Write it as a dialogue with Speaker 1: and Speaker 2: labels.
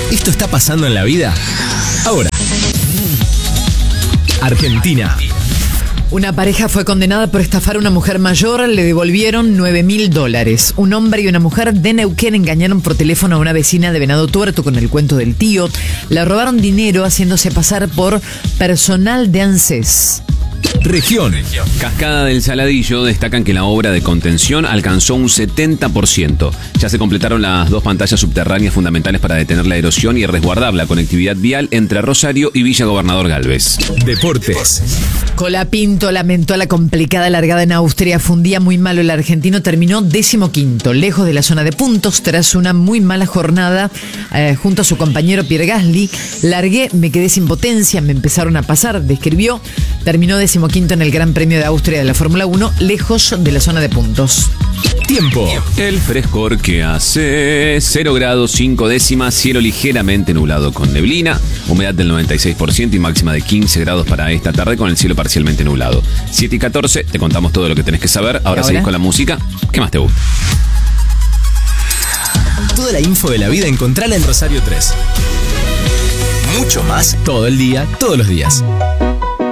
Speaker 1: ¿Esto está pasando en la vida? Ahora. Argentina.
Speaker 2: Una pareja fue condenada por estafar a una mujer mayor, le devolvieron $9.000. Un hombre y una mujer de Neuquén engañaron por teléfono a una vecina de Venado Tuerto con el cuento del tío. Le robaron dinero haciéndose pasar por personal de ANSES.
Speaker 1: Región.
Speaker 3: Cascada del Saladillo destacan que la obra de contención alcanzó un 70%. Ya se completaron las 2 pantallas subterráneas fundamentales para detener la erosión y resguardar la conectividad vial entre Rosario y Villa Gobernador Galvez.
Speaker 1: Deportes.
Speaker 2: Colapinto lamentó la complicada largada en Austria. Fue un día muy malo. El argentino terminó 15º, lejos de la zona de puntos, tras una muy mala jornada junto a su compañero Pierre Gasly. Largué, me quedé sin potencia, me empezaron a pasar, describió. Terminó 15º en el Gran Premio de Austria de la Fórmula 1, lejos de la zona de puntos.
Speaker 1: Tiempo.
Speaker 3: El frescor que hace 0 grados 5 décimas, cielo ligeramente nublado con neblina, humedad del 96% y máxima de 15 grados para esta tarde con el cielo parcialmente nublado. 7:14, te contamos todo lo que tenés que saber. Ahora seguís con la música. ¿Qué más te gusta?
Speaker 1: Toda la info de la vida encontrala en Rosario 3. Mucho más todo el día, todos los días.